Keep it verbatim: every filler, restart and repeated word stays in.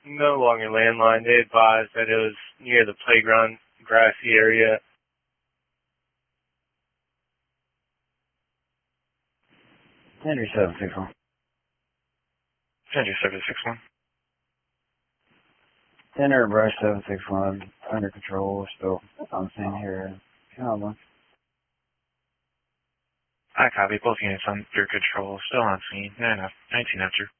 No longer landline. They advised that it was near the playground, grassy area. Henry seven six one. Henry seven six one. Henry Brush seven six one. Under control. Still on scene here. Come on. I copy. Both units under control. Still on scene. Yeah, enough. nineteen after.